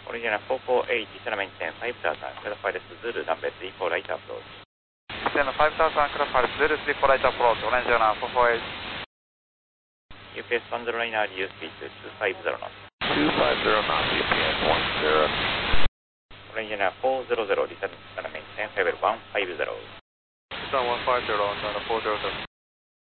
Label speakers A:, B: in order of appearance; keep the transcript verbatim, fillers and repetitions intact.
A: Original four four eight, descend maintain five thousand, clear pilot Zulu, number three four right approach.
B: Descend five thousand, clear pilot Zulu, three four right approach, Original four four eight.
A: U P S one zero nine, R D U speed to two five zero knots.
C: two five zero knots, U P S one zero.
A: Original four zero zero, descend maintain, level one five zero.
B: Descend one five zero, four zero zero.